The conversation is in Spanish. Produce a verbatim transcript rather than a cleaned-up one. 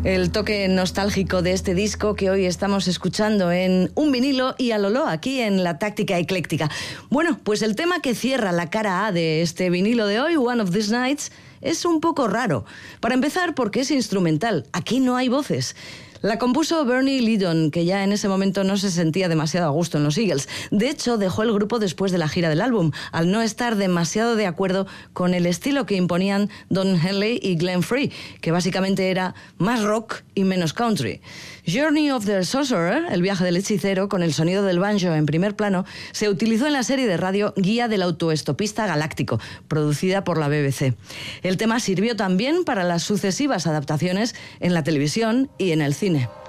El toque nostálgico de este disco que hoy estamos escuchando en un vinilo y a Lolo, aquí en La Táctica Ecléctica. Bueno, pues el tema que cierra la cara A de este vinilo de hoy, One of These Nights, es un poco raro. Para empezar, porque es instrumental. Aquí no hay voces. La compuso Bernie Leadon, que ya en ese momento no se sentía demasiado a gusto en los Eagles. De hecho, dejó el grupo después de la gira del álbum, al no estar demasiado de acuerdo con el estilo que imponían Don Henley y Glenn Frey, que básicamente era más rock y menos country. Journey of the Sorcerer, el viaje del hechicero, con el sonido del banjo en primer plano, se utilizó en la serie de radio Guía del autoestopista galáctico, producida por la B B C. El tema sirvió también para las sucesivas adaptaciones en la televisión y en el cine.